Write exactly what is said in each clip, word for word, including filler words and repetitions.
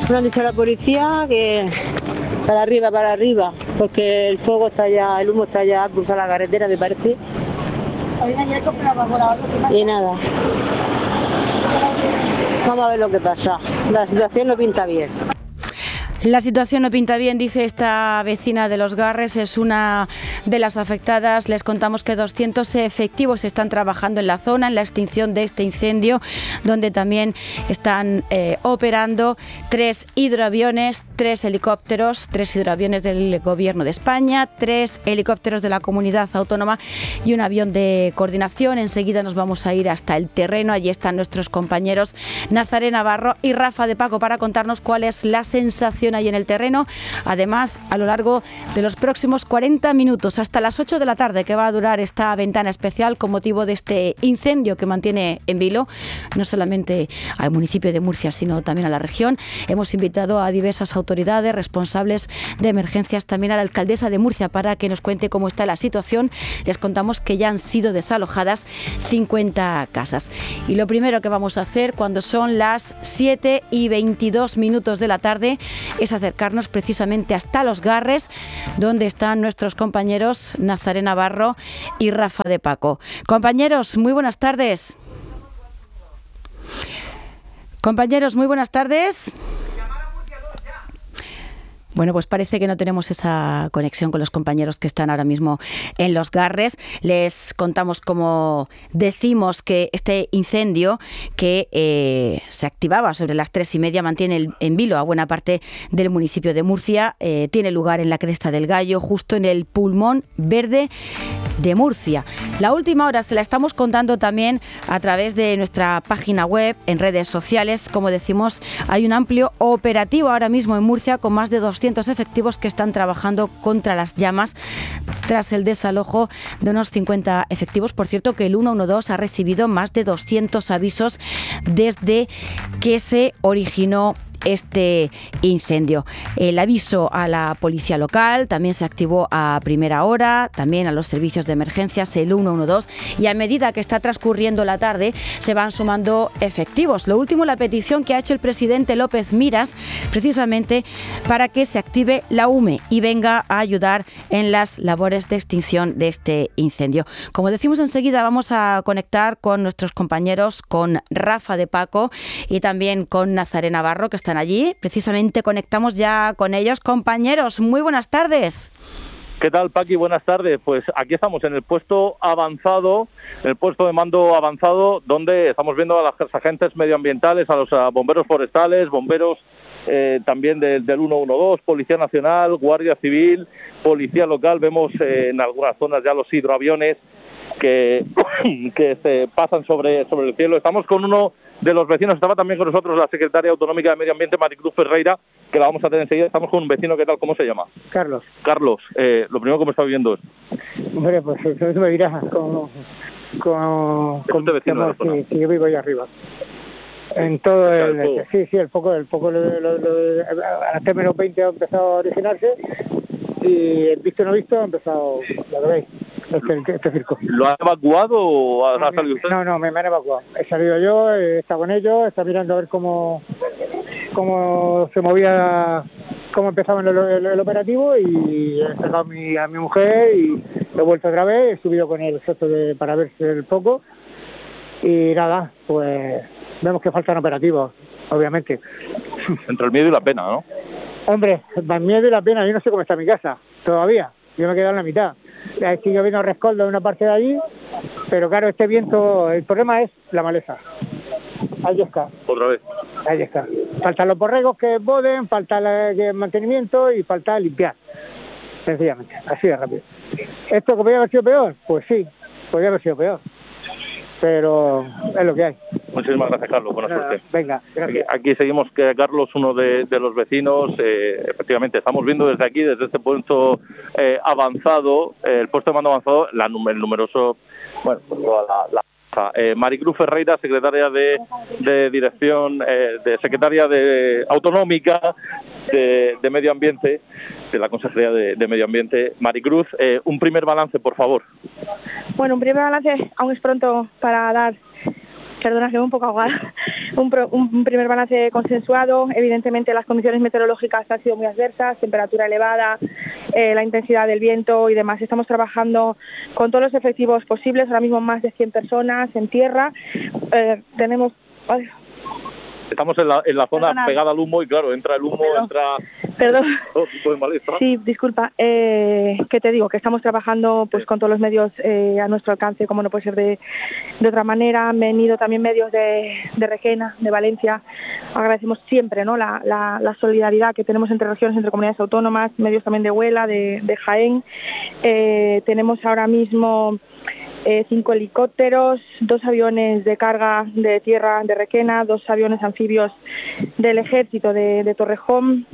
Me han dicho a la policía que para arriba, para arriba, porque el fuego está ya, el humo está ya cruzado la carretera, me parece. Y nada. Vamos a ver lo que pasa. La situación no pinta bien. La situación no pinta bien, dice esta vecina de Los Garres, es una de las afectadas. Les contamos que doscientos efectivos están trabajando en la zona, en la extinción de este incendio, donde también están eh, operando tres hidroaviones, tres helicópteros, tres hidroaviones del Gobierno de España, tres helicópteros de la Comunidad Autónoma y un avión de coordinación. Enseguida nos vamos a ir hasta el terreno. Allí están nuestros compañeros Nazaré Navarro y Rafa de Paco para contarnos cuál es la sensación ahí en el terreno. Además, a lo largo de los próximos cuarenta minutos, hasta las ocho de la tarde, que va a durar esta ventana especial con motivo de este incendio que mantiene en vilo no solamente al municipio de Murcia, sino también a la región. Hemos invitado a diversas autoridades responsables de emergencias, también a la alcaldesa de Murcia, para que nos cuente cómo está la situación. Les contamos que ya han sido desalojadas cincuenta casas. Y lo primero que vamos a hacer cuando son las siete y veintidós minutos de la tarde es acercarnos precisamente hasta Los Garres, donde están nuestros compañeros Nazaré Navarro y Rafa de Paco. Compañeros, muy buenas tardes. Compañeros, muy buenas tardes. Bueno, pues parece que no tenemos esa conexión con los compañeros que están ahora mismo en Los Garres. Les contamos, como decimos, que este incendio que eh, se activaba sobre las tres y media mantiene el, en vilo a buena parte del municipio de Murcia. Eh, tiene lugar en la Cresta del Gallo, justo en el pulmón verde de Murcia. La última hora se la estamos contando también a través de nuestra página web, en redes sociales. Como decimos, hay un amplio operativo ahora mismo en Murcia con más de doscientos efectivos que están trabajando contra las llamas tras el desalojo de unos cincuenta efectivos. Por cierto, que el ciento doce ha recibido más de doscientos avisos desde que se originó este incendio. El aviso a la policía local también se activó a primera hora, también a los servicios de emergencias, el ciento doce, y a medida que está transcurriendo la tarde se van sumando efectivos. Lo último, la petición que ha hecho el presidente López Miras, precisamente para que se active la U M E y venga a ayudar en las labores de extinción de este incendio. Como decimos, enseguida vamos a conectar con nuestros compañeros, con Rafa de Paco y también con Nazaré Navarro, que están allí. Precisamente conectamos ya con ellos. Compañeros, muy buenas tardes. ¿Qué tal, Paqui? Buenas tardes. Pues aquí estamos en el puesto avanzado, en el puesto de mando avanzado, donde estamos viendo a los agentes medioambientales, a los a bomberos forestales, bomberos eh, también de, del ciento doce, Policía Nacional, Guardia Civil, Policía Local. Vemos eh, en algunas zonas ya los hidroaviones que, que se pasan sobre, sobre el cielo. Estamos con uno de los vecinos, estaba también con nosotros la secretaria autonómica de Medio Ambiente, Maricruz Ferreira, que la vamos a tener enseguida. Estamos con un vecino, ¿qué tal? ¿Cómo se llama? Carlos. Carlos, eh, lo primero, ¿cómo está viviendo esto? Hombre, pues eso me dirá con... con, con ¿Es vecino de la zona? Sí, sí, yo vivo ahí arriba. En todo el... el sí, sí, el foco, el foco, lo, lo, lo, a las tres menos veinte ha empezado a originarse, y el visto no visto ha empezado, ya lo veis, este, este circo. ¿Lo ha evacuado o ha, no, ha salido usted? No, no, me, me han evacuado. He salido yo, he estado con ellos, he estado mirando a ver cómo, cómo se movía, cómo empezaba el, el, el operativo, y he sacado a mi, a mi mujer y he vuelto otra vez, he subido con el gesto de, para verse el foco, y nada, pues vemos que faltan operativos, obviamente. Entre el miedo y la pena, ¿no? Hombre, más miedo y la pena. Yo no sé cómo está mi casa, todavía. Yo me he quedado en la mitad. Sigue habiendo rescoldo en una parte de allí, pero claro, este viento, el problema es la maleza. Ahí está. Otra vez. Ahí está. Faltan los borregos que boden, falta el mantenimiento y falta limpiar. Sencillamente, así de rápido. ¿Esto podría haber sido peor? Pues sí, podría haber sido peor. Pero es lo que hay. Muchísimas gracias, Carlos. Buena Nada, suerte. Venga, gracias. Aquí, aquí seguimos, que Carlos, uno de, de los vecinos, eh, efectivamente, estamos viendo desde aquí, desde este puesto eh, avanzado, eh, el puesto de mando avanzado, la, el numeroso, bueno, toda la, la Eh, Maricruz Ferreira, secretaria de, de dirección, eh, de secretaria de autonómica de, de Medio Ambiente, de la Consejería de, de Medio Ambiente. Maricruz, eh, un primer balance, por favor. Bueno, un primer balance, aún es pronto para dar Perdona, que me un poco ahogada. Un, pro, un primer balance consensuado. Evidentemente las condiciones meteorológicas han sido muy adversas, temperatura elevada, eh, la intensidad del viento y demás. Estamos trabajando con todos los efectivos posibles, ahora mismo más de cien personas en tierra. Eh, tenemos... Ay, Estamos en la, en la zona Perdona. pegada al humo y claro, entra el humo, Perdón. entra Perdón. todo tipo de malestar. Sí, disculpa. Eh, ¿Qué te digo? Que estamos trabajando pues con todos los medios eh, a nuestro alcance, como no puede ser de, de otra manera. Han venido también medios de, de Requena, de Valencia. Agradecemos siempre, ¿no?, la, la, la solidaridad que tenemos entre regiones, entre comunidades autónomas, medios también de Huela, de, de Jaén. Eh, tenemos ahora mismo Eh, cinco helicópteros, dos aviones de carga de tierra de Requena, dos aviones anfibios del ejército de, de Torrejón,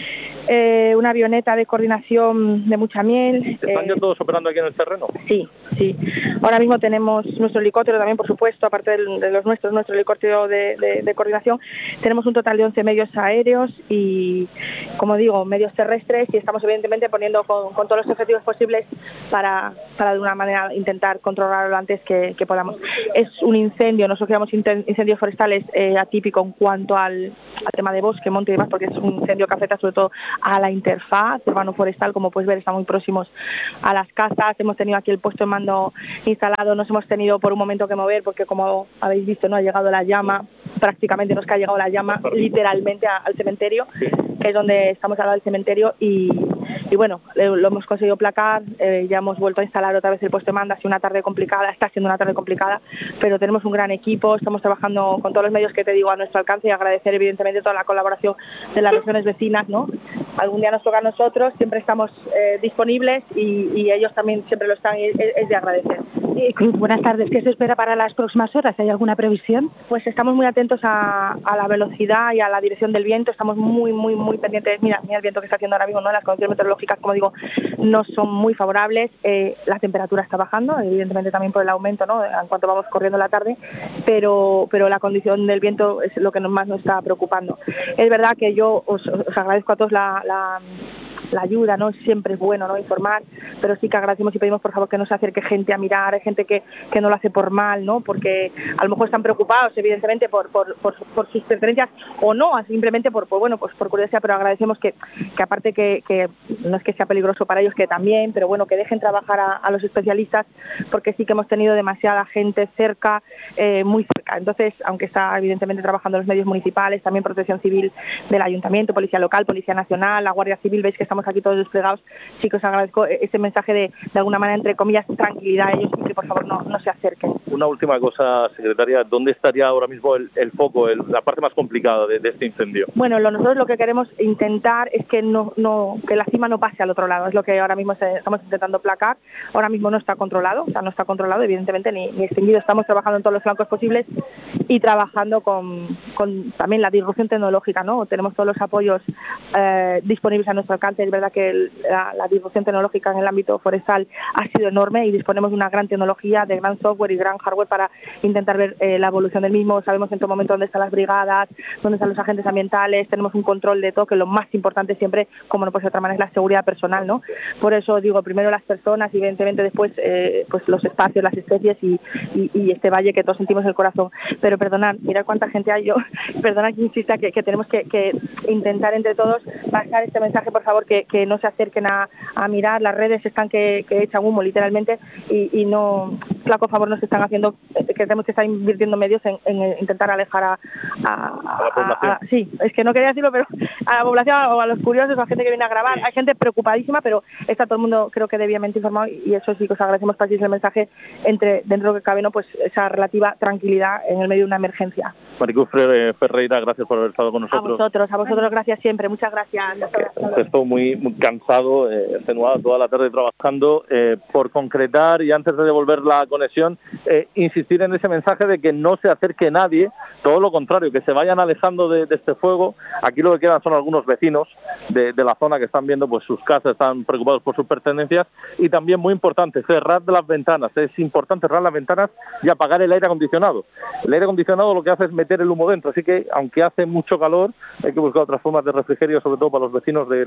eh, una avioneta de coordinación de Muchamiel. ¿Están eh, ya todos operando aquí en el terreno? Sí, sí. Ahora mismo tenemos nuestro helicóptero también, por supuesto, aparte del, de los nuestros, nuestro helicóptero de, de, de coordinación. Tenemos un total de once medios aéreos y, como digo, medios terrestres, y estamos evidentemente poniendo con, con todos los efectivos posibles para, para de alguna manera intentar controlarlo lo antes que, que podamos. Es un incendio, nosotros llamamos incendios forestales eh, atípico en cuanto al, al tema de bosque, monte y demás, porque es un incendio que afecta sobre todo a la interfaz urbano-forestal. Como puedes ver, estamos muy próximos a las casas. Hemos tenido aquí el puesto de mando instalado, nos hemos tenido por un momento que mover porque, como habéis visto, no ha llegado la llama, prácticamente nos ha llegado la llama literalmente a, al cementerio, que es donde estamos al lado del cementerio, y, y bueno, lo, lo hemos conseguido placar. Eh, ya hemos vuelto a instalar otra vez el puesto de mando. Ha sido una tarde complicada, está siendo una tarde complicada, pero tenemos un gran equipo, estamos trabajando con todos los medios que te digo a nuestro alcance, y agradecer evidentemente toda la colaboración de las regiones vecinas, ¿no? Algún día nos toca a nosotros, siempre estamos eh, disponibles y, y ellos también siempre lo están, y es, es de agradecer. Eh, Cruz, buenas tardes. ¿Qué se espera para las próximas horas? ¿Hay alguna previsión? Pues estamos muy atentos a, a la velocidad y a la dirección del viento. Estamos muy, muy, muy pendientes. Mira, mira el viento que está haciendo ahora mismo, ¿no? Las condiciones meteorológicas, como digo, no son muy favorables. Eh, la temperatura está bajando, evidentemente también por el aumento, ¿no?, en cuanto vamos corriendo la tarde, pero, pero la condición del viento es lo que más nos está preocupando. Es verdad que yo os, os agradezco a todos la, la la ayuda, ¿no? Siempre es bueno, ¿no?, informar, pero sí que agradecemos y pedimos por favor que no se acerque gente a mirar. Hay gente que, que no lo hace por mal, ¿no?, porque a lo mejor están preocupados evidentemente por, por, por, por sus pertenencias, o no, simplemente por, por bueno, pues por curiosidad, pero agradecemos que, que aparte que, que no es que sea peligroso para ellos, que también, pero bueno, que dejen trabajar a, a los especialistas, porque sí que hemos tenido demasiada gente cerca, eh, muy cerca. Entonces, aunque está evidentemente trabajando los medios municipales, también Protección Civil del Ayuntamiento, Policía Local, Policía Nacional, la Guardia Civil, veis que estamos aquí todos desplegados, sí que os agradezco ese mensaje de, de alguna manera, entre comillas, tranquilidad a ellos, y que por favor no, no se acerquen. Una última cosa, secretaria, ¿dónde estaría ahora mismo el, el foco, el, la parte más complicada de, de este incendio? Bueno, lo, nosotros lo que queremos intentar es que no, no que la cima no pase al otro lado, es lo que ahora mismo se, estamos intentando placar. Ahora mismo no está controlado, o sea, no está controlado evidentemente ni, ni extinguido. Estamos trabajando en todos los flancos posibles y trabajando con, con también la disrupción tecnológica, ¿no? Tenemos todos los apoyos eh, disponibles a nuestro alcance. Es verdad que el, la, la disrupción tecnológica en el ámbito forestal ha sido enorme y disponemos de una gran tecnología, de gran software y gran hardware para intentar ver eh, la evolución del mismo. Sabemos en todo momento dónde están las brigadas, dónde están los agentes ambientales, tenemos un control de todo, que lo más importante siempre, como no puede ser de otra manera, es la seguridad personal, ¿no? Por eso digo, primero las personas y evidentemente después eh, pues los espacios, las especies y, y, y este valle que todos sentimos en el corazón. Pero perdonad, mirad cuánta gente hay. Yo, perdonad que insista que, que tenemos que, que intentar entre todos pasar este mensaje, por favor, que, que no se acerquen a, a mirar. Las redes están que, que echan humo literalmente y, y no, flaco favor nos están haciendo, que tenemos que estar invirtiendo medios en, en intentar alejar a, a, a la población. A, a, sí, es que no quería decirlo, pero a la población o a los curiosos o a gente que viene a grabar. Hay gente preocupadísima, pero está todo el mundo, creo que debidamente informado, y eso sí que os agradecemos, paséis el mensaje entre, dentro de lo que cabe, ¿no?, pues esa relativa tranquilidad en el medio de una emergencia. Maricruz Ferreira, gracias por haber estado con nosotros. A vosotros, a vosotros gracias siempre, muchas gracias. Estoy muy, muy cansado, eh, extenuado toda la tarde trabajando. Eh, por concretar, y antes de devolver la conexión, eh, insistir en ese mensaje de que no se acerque nadie, todo lo contrario, que se vayan alejando de, de este fuego. Aquí lo que quedan son algunos vecinos de, de la zona que están viendo pues sus casas, están preocupados por sus pertenencias, y también muy importante, cerrar las ventanas. Es importante cerrar las ventanas y apagar el aire acondicionado. El aire acondicionado lo que hace es meter el humo dentro, así que aunque hace mucho calor hay que buscar otras formas de refrigerio, sobre todo para los vecinos de Lagues, de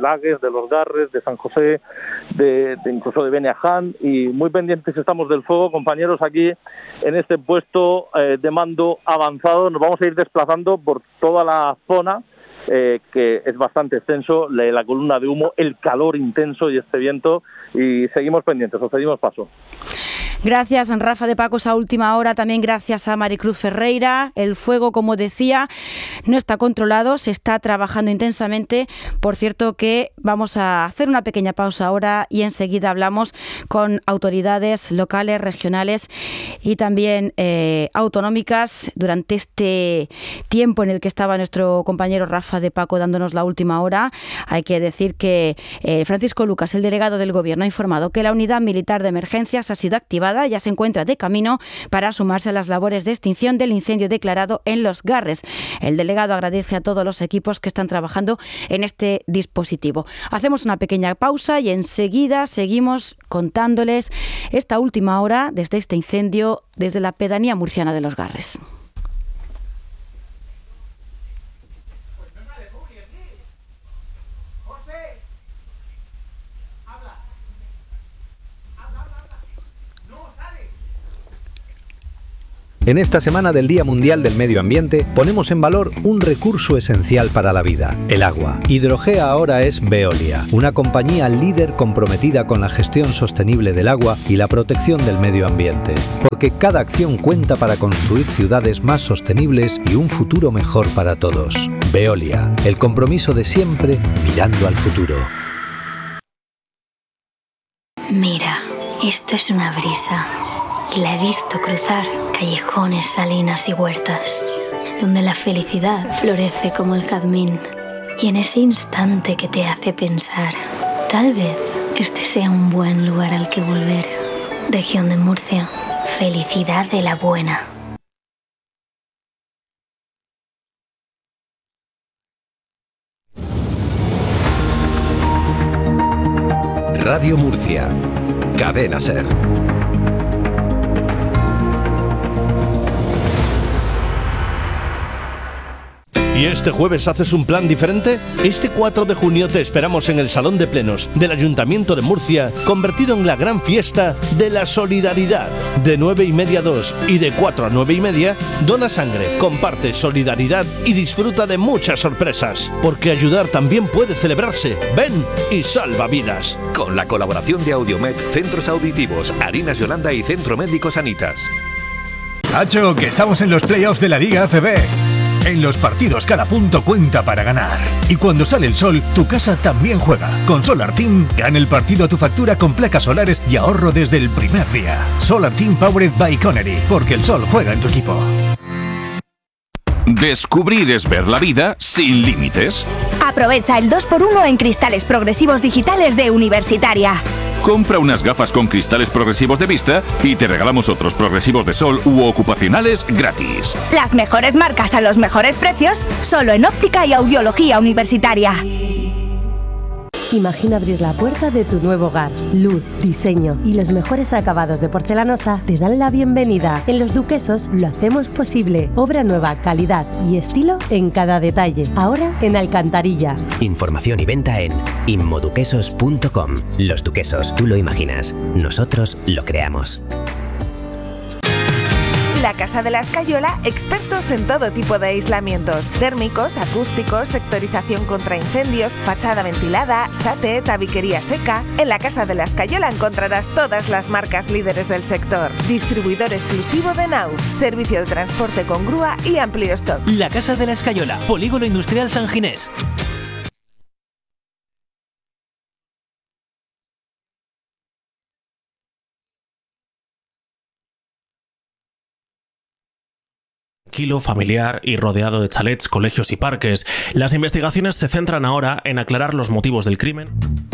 de Los Garres, de San José, de, de incluso de Beneaján, y muy pendientes estamos del fuego, compañeros, aquí en este puesto eh, de mando avanzado. Nos vamos a ir desplazando por toda la zona, eh, que es bastante extenso, la, la columna de humo, el calor intenso y este viento, y seguimos pendientes, os pedimos paso. Gracias, Rafa de Paco, esa última hora. También gracias a Maricruz Ferreira. El fuego, como decía, no está controlado, se está trabajando intensamente. Por cierto que vamos a hacer una pequeña pausa ahora y enseguida hablamos con autoridades locales, regionales y también eh, autonómicas durante este tiempo en el que estaba nuestro compañero Rafa de Paco dándonos la última hora. Hay que decir que eh, Francisco Lucas, el delegado del Gobierno, ha informado que la unidad militar de emergencias ha sido activada, ya se encuentra de camino para sumarse a las labores de extinción del incendio declarado en Los Garres. El delegado agradece a todos los equipos que están trabajando en este dispositivo. Hacemos una pequeña pausa y enseguida seguimos contándoles esta última hora desde este incendio desde la pedanía murciana de Los Garres. En esta semana del Día Mundial del Medio Ambiente ponemos en valor un recurso esencial para la vida, el agua. Hidrogea ahora es Veolia, una compañía líder comprometida con la gestión sostenible del agua y la protección del medio ambiente. Porque cada acción cuenta para construir ciudades más sostenibles y un futuro mejor para todos. Veolia, el compromiso de siempre mirando al futuro. Mira, esto es una brisa. Y la he visto cruzar callejones, salinas y huertas, donde la felicidad florece como el jazmín. Y en ese instante que te hace pensar, tal vez este sea un buen lugar al que volver. Región de Murcia, felicidad de la buena. Radio Murcia, Cadena SER. ¿Y este jueves haces un plan diferente? Este cuatro de junio te esperamos en el Salón de Plenos del Ayuntamiento de Murcia, convertido en la gran fiesta de la solidaridad. De nueve y media a dos y de cuatro a nueve y media, dona sangre, comparte solidaridad y disfruta de muchas sorpresas. Porque ayudar también puede celebrarse. Ven y salva vidas. Con la colaboración de Audiomed, Centros Auditivos, Harinas Yolanda y Centro Médico Sanitas. Hacho, que estamos en los playoffs de la Liga A C B. En los partidos cada punto cuenta para ganar. Y cuando sale el sol, tu casa también juega. Con Solar Team, gana el partido a tu factura con placas solares y ahorro desde el primer día. Solar Team Powered by Connery, porque el sol juega en tu equipo. Descubrir es ver la vida sin límites. Aprovecha el dos por uno en cristales progresivos digitales de Universitaria. Compra unas gafas con cristales progresivos de vista y te regalamos otros progresivos de sol u ocupacionales gratis. Las mejores marcas a los mejores precios, solo en Óptica y Audiología Universitaria. Imagina abrir la puerta de tu nuevo hogar. Luz, diseño y los mejores acabados de porcelanosa te dan la bienvenida. En Los Duquesos lo hacemos posible. Obra nueva, calidad y estilo en cada detalle. Ahora en Alcantarilla. Información y venta en inmoduquesos punto com. Los Duquesos, tú lo imaginas, nosotros lo creamos. La Casa de la Escayola, expertos en todo tipo de aislamientos, térmicos, acústicos, sectorización contra incendios, fachada ventilada, SATE, tabiquería seca. En la Casa de la Escayola encontrarás todas las marcas líderes del sector. Distribuidor exclusivo de Naus, servicio de transporte con grúa y amplio stock. La Casa de la Escayola, Polígono Industrial San Ginés. Tranquilo, familiar y rodeado de chalets, colegios y parques. Las investigaciones se centran ahora en aclarar los motivos del crimen.